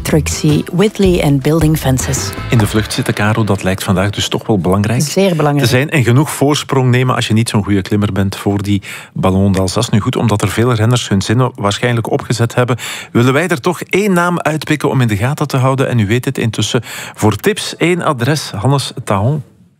Trixie Whitley en Building Fences. In de vlucht zitten, Caro, dat lijkt vandaag dus toch wel belangrijk Zeer belangrijk te zijn. En genoeg voorsprong nemen als je niet zo'n goede klimmer bent voor die Ballon d'Alsace. Nu goed, omdat er veel renners hun zinnen waarschijnlijk opgezet hebben, willen wij er toch één naam uitpikken om in de gaten te houden. En u weet het intussen. Voor tips, één adres, Hannes Tahon.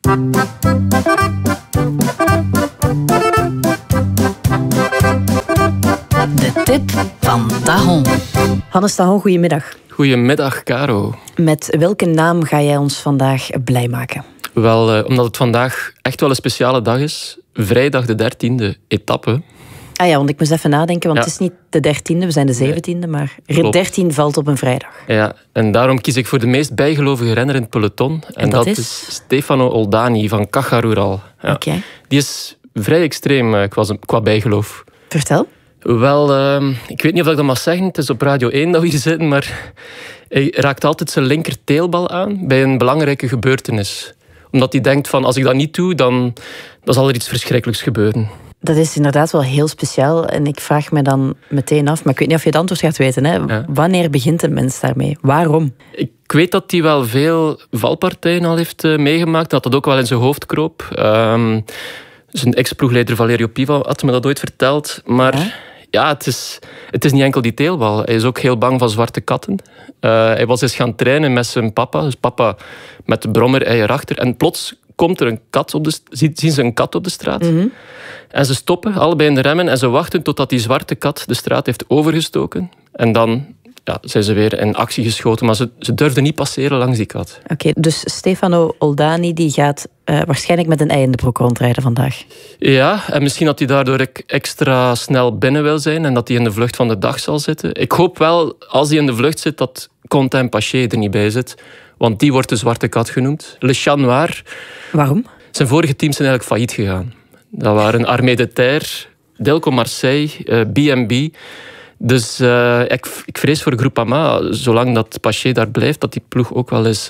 De tip van Tahon. Hannes Tahon, goedemiddag. Goedemiddag, Caro. Met welke naam ga jij ons vandaag blij maken? Wel, omdat het vandaag echt wel een speciale dag is. Vrijdag de 13e etappe. Ah ja, want ik moest even nadenken, want het is niet de 13e, we zijn de 17e, maar rit 13 valt op een vrijdag. Ja, en daarom kies ik voor de meest bijgelovige renner in het peloton. En dat is Stefano Oldani van Caja Rural. Ja. Okay. Die is vrij extreem qua bijgeloof. Vertel. Wel, ik weet niet of ik dat mag zeggen. Het is op Radio 1 dat we hier zitten, maar hij raakt altijd zijn linker teelbal aan bij een belangrijke gebeurtenis. Omdat hij denkt van, als ik dat niet doe, dan zal er iets verschrikkelijks gebeuren. Dat is inderdaad wel heel speciaal. En ik vraag me dan meteen af, maar ik weet niet of je het antwoord gaat weten. Hè? Ja. Wanneer begint een mens daarmee? Waarom? Ik weet dat hij wel veel valpartijen al heeft meegemaakt. Dat ook wel in zijn hoofd kroop. Zijn ex-ploegleider Valerio Piva had me dat ooit verteld. Maar ja, het is niet enkel die teelbal. Hij is ook heel bang van zwarte katten. Hij was eens gaan trainen met zijn papa. Dus papa met de brommer, hij erachter. En plots komt er zien ze een kat op de straat. Mm-hmm. En ze stoppen, allebei in de remmen. En ze wachten totdat die zwarte kat de straat heeft overgestoken. En dan zijn ze weer in actie geschoten. Maar ze durfden niet passeren langs die kat. Oké, dus Stefano Oldani die gaat waarschijnlijk met een ei in de broek rondrijden vandaag. Ja, en misschien dat hij daardoor extra snel binnen wil zijn. En dat hij in de vlucht van de dag zal zitten. Ik hoop wel, als hij in de vlucht zit, dat Quentin Paché er niet bij zit. Want die wordt de zwarte kat genoemd. Le Chat Noir. Waarom? Zijn vorige teams zijn eigenlijk failliet gegaan. Dat waren Armée de Terre, Delco Marseille, B&B. Dus ik vrees voor Groupama, zolang dat Paché daar blijft, dat die ploeg ook wel eens...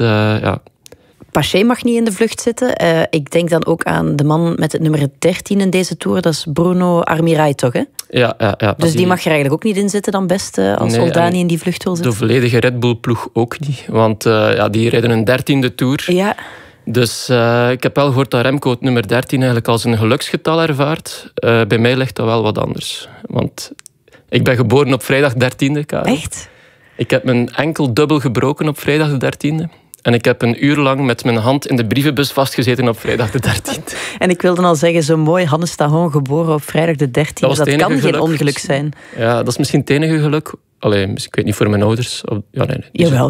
Paché mag niet in de vlucht zitten. Ik denk dan ook aan de man met het nummer 13 in deze Tour. Dat is Bruno Armirail, toch? Hè? Ja. Dus die mag er eigenlijk ook niet in zitten dan best als Oldani in die vlucht wil zitten? De volledige Red Bull-ploeg ook niet. Want die rijden een 13e Tour. Ja. Dus ik heb wel gehoord dat Remco het nummer 13 eigenlijk als een geluksgetal ervaart. Bij mij ligt dat wel wat anders. Want ik ben geboren op vrijdag 13e, Karel. Echt? Ik heb mijn enkel dubbel gebroken op vrijdag de 13e. En ik heb een uur lang met mijn hand in de brievenbus vastgezeten op vrijdag de 13e. En ik wilde al zeggen, zo mooi, Hannes Tahon geboren op vrijdag de 13e. Dat kan geluk. Geen ongeluk zijn. Ja, dat is misschien het enige geluk. Allee, ik weet niet voor mijn ouders. Nee. Jawel.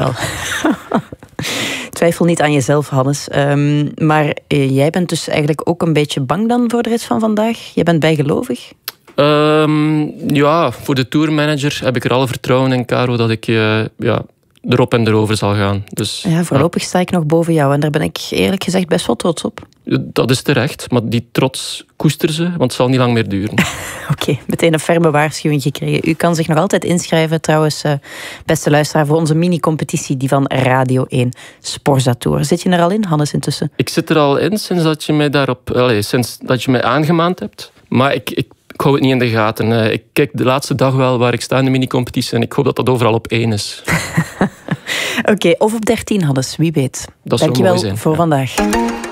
Twijfel niet aan jezelf, Hannes. Maar jij bent dus eigenlijk ook een beetje bang dan voor de rit van vandaag? Jij bent bijgelovig? Ja, voor de tourmanager heb ik er alle vertrouwen in, Caro, dat ik erop en erover zal gaan. Dus, ja, voorlopig sta ik nog boven jou en daar ben ik eerlijk gezegd best wel trots op. Dat is terecht, maar die trots koester ze, want het zal niet lang meer duren. Oké, meteen een ferme waarschuwing gekregen. U kan zich nog altijd inschrijven, trouwens, beste luisteraar, voor onze mini-competitie, die van Radio 1 Sporza Tour. Zit je er al in, Hannes, intussen? Ik zit er al in, sinds dat je mij aangemaand hebt. Maar ik hou het niet in de gaten. Ik kijk de laatste dag wel waar ik sta in de mini-competitie en ik hoop dat dat overal op 1 is. Oké, of op 13, Hannes, wie weet. Dat Dankjewel voor vandaag.